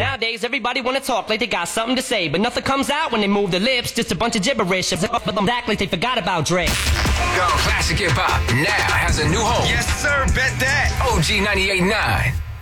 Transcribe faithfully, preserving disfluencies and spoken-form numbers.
Nowadays, everybody wanna talk like they got something to say, but nothing comes out when they move their lips. Just a bunch of gibberish. But them act like they forgot about Dre. Go Classic Hip Hop now has a new home. Yes, sir. Bet that. O G ninety-eight point nine.